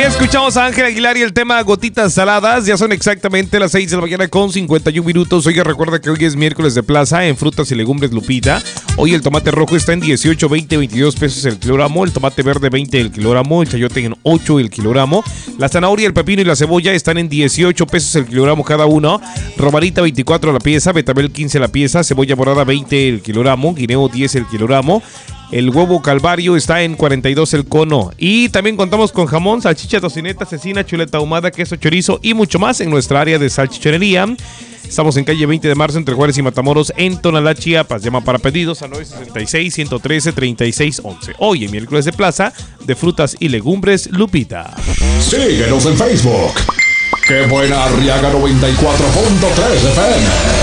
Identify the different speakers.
Speaker 1: escuchamos a Ángel Aguilar y el tema Gotitas Saladas. Ya son exactamente las 6 de la mañana con 51 minutos. Oiga, recuerda que hoy es miércoles de plaza en frutas y legumbres Lupita. Hoy el tomate rojo está en 18, 20, 22 pesos el kilogramo. El tomate verde 20 el kilogramo. El chayote en 8 el kilogramo. La zanahoria, el pepino y la cebolla están en 18 pesos el kilogramo cada uno. Romarita 24 la pieza. Betabel 15 la pieza. Cebolla morada 20 el kilogramo. Guineo 10 el kilogramo. El huevo calvario está en 42 el cono. Y también contamos con jamón, salchicha, tocineta, cecina, chuleta ahumada, queso, chorizo y mucho más en nuestra área de salchichonería. Estamos en calle 20 de marzo entre Juárez y Matamoros en Tonalá, Chiapas. Llama para pedidos a 966-113-3611. Hoy en miércoles de plaza de frutas y legumbres Lupita.
Speaker 2: Síguenos en Facebook. Qué buena Arriaga 94.3 FM.